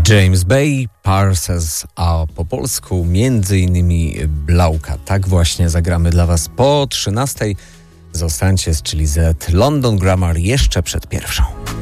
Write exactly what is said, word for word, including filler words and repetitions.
James Bay, Parsons, a po polsku między innymi Blauka. Tak właśnie zagramy dla Was po trzynastej. Zostańcie z Chili Z, London Grammar jeszcze przed pierwszą.